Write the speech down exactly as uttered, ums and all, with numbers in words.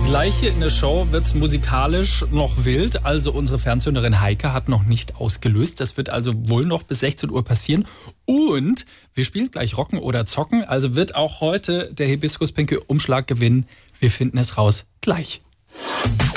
Gleich hier in der Show wird's musikalisch noch wild. Also unsere Fernsehhörerin Heike hat noch nicht ausgelöst. Das wird also wohl noch bis sechzehn Uhr passieren. Und wir spielen gleich Rocken oder Zocken. Also wird auch heute der Hibiskus-Pinke Umschlag gewinnen. Wir finden es raus gleich.